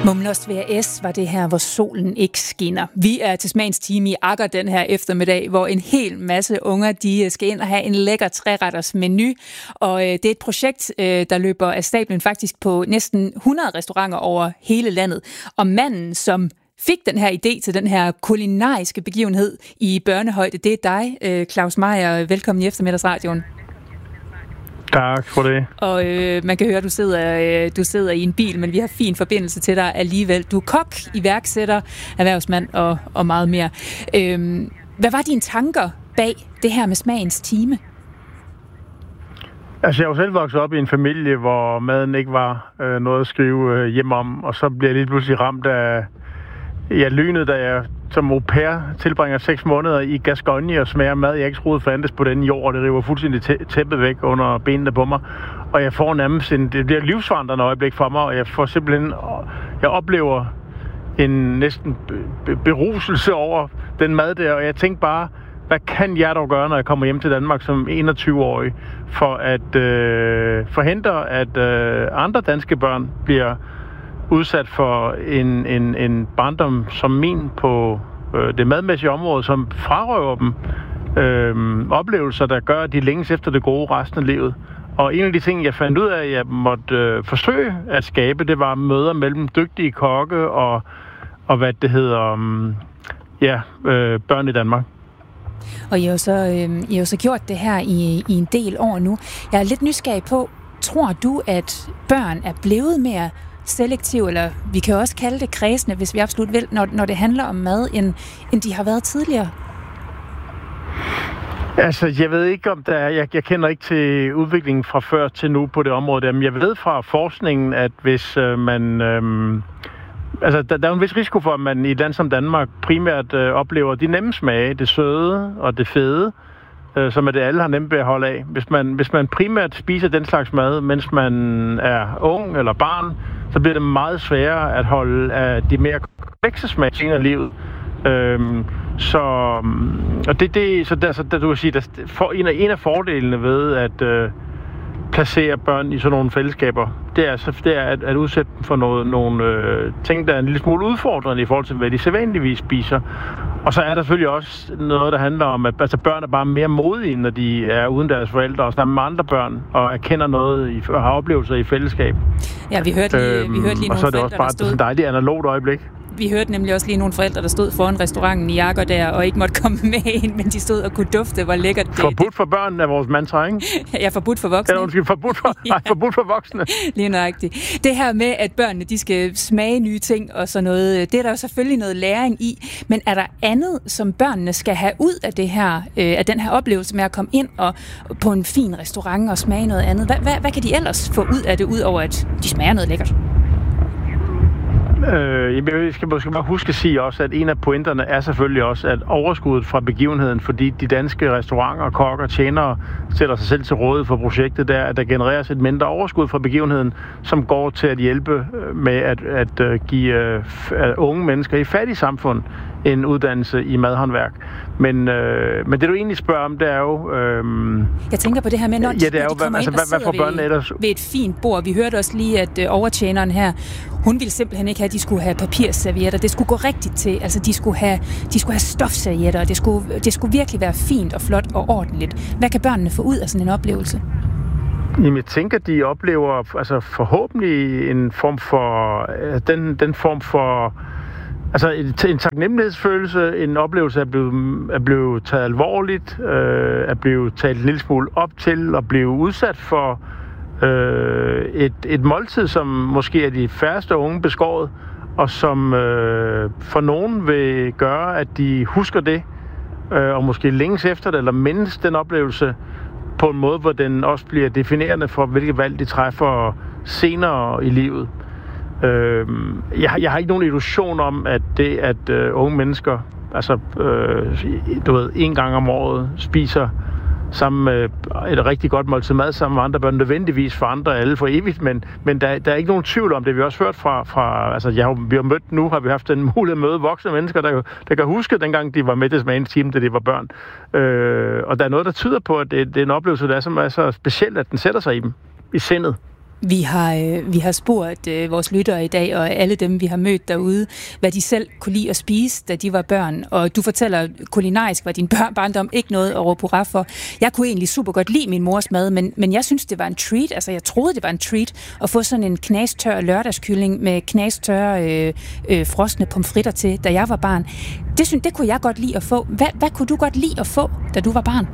Mumlos VS var det her, hvor solen ikke skinner. Vi er til smagens time i Agger den her eftermiddag, hvor en hel masse unger de skal ind og have en lækker 3-retters menu. Og det er et projekt, der løber af stablen faktisk på næsten 100 restauranter over hele landet. Og manden, som fik den her idé til den her kulinariske begivenhed i børnehøjde, det er dig, Claus Meyer. Velkommen i Eftermiddagsradioen. Tak for det. Og man kan høre, at du sidder i en bil, men vi har fin forbindelse til dig alligevel. Du er kok, iværksætter, erhvervsmand og meget mere. Hvad var dine tanker bag det her med smagens time? Altså, jeg var selv vokset op i en familie, hvor maden ikke var noget at skrive hjem om, og så bliver jeg lige pludselig ramt af lynet, da jeg som au pair tilbringer 6 måneder i Gascogne og smager mad, jeg ikke troede fandtes på den jord, og det river fuldstændig tæppet væk under benene på mig. Og jeg får nærmest det bliver livsforandrende øjeblik for mig, og jeg oplever en næsten beruselse over den mad der, og jeg tænkte bare, hvad kan jeg dog gøre, når jeg kommer hjem til Danmark som 21-årig, for at forhindre, at andre danske børn bliver udsat for en barndom som min på det madmæssige område, som frarøver dem oplevelser, der gør, at de længes efter det gode resten af livet. Og en af de ting, jeg fandt ud af, at jeg måtte forsøge at skabe, det var møder mellem dygtige kokke og hvad det hedder, børn i Danmark. Og I har jo så gjort det her i en del år nu. Jeg er lidt nysgerrig på, tror du, at børn er blevet mere selektiv, eller vi kan også kalde det kredsende, hvis vi absolut vil, når det handler om mad, end de har været tidligere? Altså, jeg ved ikke, om der er... Jeg kender ikke til udviklingen fra før til nu på det område, men jeg ved fra forskningen, at hvis man... der er en vis risiko for, at man i et land som Danmark primært oplever de nemme smage, det søde og det fede, som er det, alle har nemt ved at holde af. Hvis man primært spiser den slags mad, mens man er ung eller barn, så bliver det meget sværere at holde af de mere komplekse smage senere i livet. Så du kan sige, en af fordelene ved at placere børn i sådan nogle fællesskaber, det er at udsætte dem for nogle ting, der er en lille smule udfordrende i forhold til, hvad de sædvanligvis spiser. Og så er der selvfølgelig også noget, der handler om, at børn er bare mere modige, når de er uden deres forældre og sammen med andre børn og erkender noget og har oplevelser i fællesskab. Ja, vi hørte lige nogle forældre, og så er det også bare sådan et dejligt analogt øjeblik. Vi hørte nemlig også lige nogle forældre, der stod foran restauranten i Agger der, og ikke måtte komme med ind, men de stod og kunne dufte, hvor lækkert det. Forbudt for børn er vores mantra, ikke? Ja, forbudt for voksne. Ja, forbudt for voksne. Lige nøjagtigt. Det her med, at børnene de skal smage nye ting og sådan noget, det er der jo selvfølgelig noget læring i, men er der andet, som børnene skal have ud af det her, af den her oplevelse med at komme ind og på en fin restaurant og smage noget andet? Hvad kan de ellers få ud af det, ud over at de smager noget lækkert? Jeg skal måske bare huske at sige også, at en af pointerne er selvfølgelig også, at overskuddet fra begivenheden, fordi de danske restauranter, kokker, tjenere sætter sig selv til rådighed for projektet, at der genereres et mindre overskud fra begivenheden, som går til at hjælpe med at give unge mennesker i fattige samfund en uddannelse i madhåndværk. Men det du egentlig spørger om, det er jo... Jeg tænker på det her med, når de kommer ind og sidder ved et fint bord. Vi hørte også lige, at overtjeneren her, hun ville simpelthen ikke have, at de skulle have papirservietter. Det skulle gå rigtigt til. Altså, de skulle have stofservietter, og det skulle virkelig være fint og flot og ordentligt. Hvad kan børnene få ud af sådan en oplevelse? Jamen, jeg tænker, de oplever altså forhåbentlig en form for... Den form for... Altså en taknemmelighedsfølelse, en oplevelse at blive taget alvorligt, at blive talt en lille smule op til, og blive udsat for et måltid, som måske er de færreste unge beskåret, og som for nogen vil gøre, at de husker det, og måske længes efter det, eller mindes den oplevelse på en måde, hvor den også bliver definerende for, hvilke valg de træffer senere i livet. Jeg har ikke nogen illusion om, at det, at unge mennesker, altså, en gang om året spiser sammen med et rigtig godt måltid mad sammen med andre børn, nødvendigvis forandrer alle for evigt, men der er ikke nogen tvivl om det. Vi har også hørt fra altså vi har mødt nu, har vi haft den mulighed at møde voksne mennesker, der kan huske dengang, de var med til smagens time, da de var børn. Og der er noget, der tyder på, at det er en oplevelse, der er så specielt, at den sætter sig i dem, i sindet. Vi har spurgt vores lyttere i dag, og alle dem, vi har mødt derude, hvad de selv kunne lide at spise, da de var børn. Og du fortæller, kulinarisk var din barndom ikke noget at råbe hurra for. Jeg kunne egentlig super godt lide min mors mad, men jeg synes, det var en treat. Altså, jeg troede, det var en treat at få sådan en knastør lørdagskylling med knastørre frosne pomfritter til, da jeg var barn. Det kunne jeg godt lide at få. Hvad kunne du godt lide at få, da du var barn?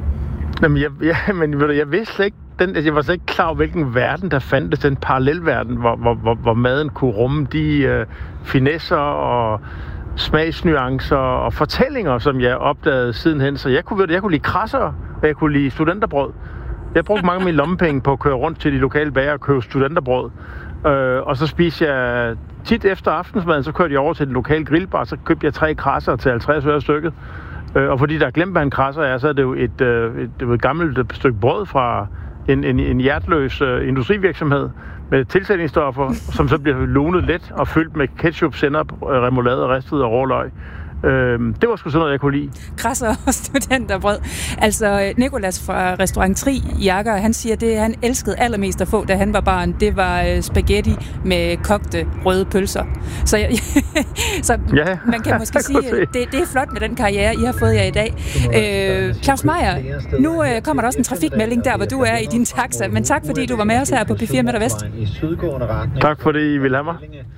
Men jeg vidste ikke, jeg var så ikke klar over, hvilken verden der fandtes, den parallelverden, hvor maden kunne rumme de finesser og smagsnuancer og fortællinger, som jeg opdagede sidenhen. Så jeg kunne lide krasser, og jeg kunne lide studenterbrød. Jeg brugte mange af mine lommepenge på at køre rundt til de lokale bager og købe studenterbrød. Og så spiste jeg tit efter aftensmaden, så kørte jeg over til den lokale grillbar, så købte jeg 3 krasser til 50 øre stykket. Og fordi der er glemt, hvad en krasser er, så er det jo et gammelt stykke brød fra en hjerteløs industrivirksomhed med tilsætningsstoffer, som så bliver lunet let og fyldt med ketchup, sennep, remoulade og ristet og råløg. Det var sgu sådan noget, jeg kunne lide. Krasser og studenterbrød. Altså, Nicolas fra Restaurant Tri i Agger, han siger, det han elskede allermest at få, da han var barn, det var spaghetti med kogte røde pølser. Så ja, man kan måske sige, det er flot med den karriere, I har fået jer i dag. Claus Meyer, nu kommer der også en trafikmelding der, hvor du er i din taxa, men tak fordi du var med os her på P4 Midt og Vest. Tak fordi I ville have mig.